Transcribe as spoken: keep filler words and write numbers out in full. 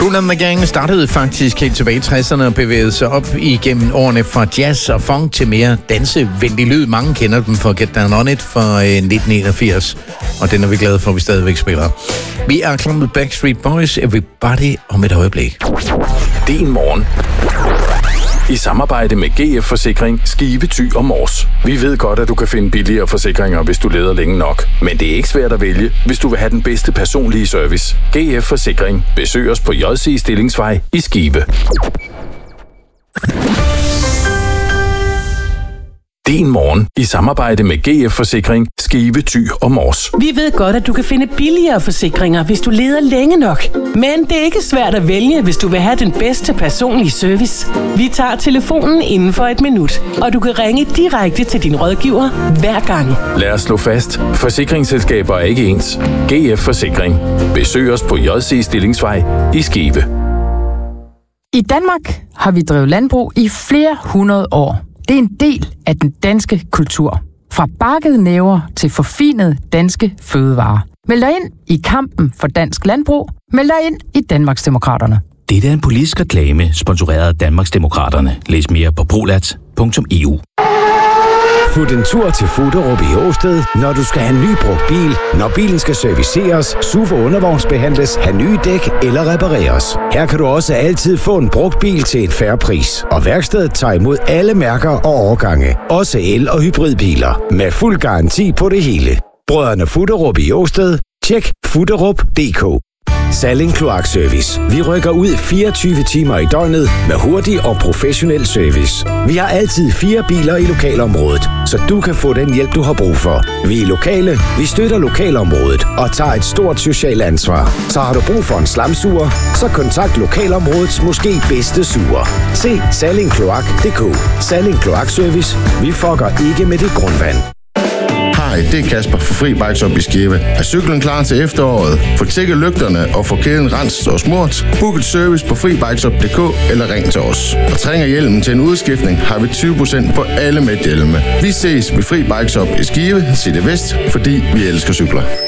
Kool and the Gang startede faktisk helt tilbage i tresserne og bevægede sig op igennem årene fra jazz og funk til mere dansevenlig lyd. Mange kender dem for Get Down On It fra nitten enogfirs, og den er vi glade for, at vi stadigvæk spiller. Vi er klar med Backstreet Boys, Everybody om et øjeblik. Din morgen. I samarbejde med G F Forsikring, Skive, Thy og Mors. Vi ved godt, at du kan finde billigere forsikringer, hvis du leder længe nok. Men det er ikke svært at vælge, hvis du vil have den bedste personlige service. G F Forsikring. Besøg os på J C Stillingsvej i Skive. Din morgen i samarbejde med G F Forsikring, Skive, Thy og Mors. Vi ved godt, at du kan finde billigere forsikringer, hvis du leder længe nok. Men det er ikke svært at vælge, hvis du vil have den bedste personlige service. Vi tager telefonen inden for et minut, og du kan ringe direkte til din rådgiver hver gang. Lad os slå fast. Forsikringsselskaber er ikke ens. G F Forsikring. Besøg os på J C Stillingsvej i Skive. I Danmark har vi drevet landbrug i flere hundrede år. Det er en del af den danske kultur. Fra bakkede næver til forfinede danske fødevarer. Meld dig ind i kampen for dansk landbrug. Meld dig ind i Danmarksdemokraterne. Det er en politisk reklame, sponsoreret af Danmarksdemokraterne. Læs mere på polat punktum e u. Fut en tur til Fuderup i Åsted, når du skal have en ny brugt bil, når bilen skal serviceres, S U V og undervognsbehandles, have nye dæk eller repareres. Her kan du også altid få en brugt bil til en fair pris. Og værkstedet tager imod alle mærker og årgange, også el- og hybridbiler, med fuld garanti på det hele. Brødrene Fuderup i Åsted. Tjek fuderup punktum d k. Salling Kloakservice. Vi rykker ud fireogtyve timer i døgnet med hurtig og professionel service. Vi har altid fire biler i lokalområdet, så du kan få den hjælp, du har brug for. Vi er lokale, vi støtter lokalområdet og tager et stort socialt ansvar. Så har du brug for en slamsuger, så kontakt lokalområdets måske bedste suger. Se salling kloak punktum d k. Salling Kloakservice. Vi fucker ikke med dit grundvand. Hej, det er Kasper fra Fri Bikes Shop i Skive. Er cyklen klar til efteråret? Få tjekket lygterne og få kæden renset og smurt. Book et service på fri bikes shop punktum d k eller ring til os. Og trænger hjelmen til en udskiftning, har vi tyve procent på alle medhjelme. Vi ses ved Fri Bikes Shop i Skive, City Vest, fordi vi elsker cykler.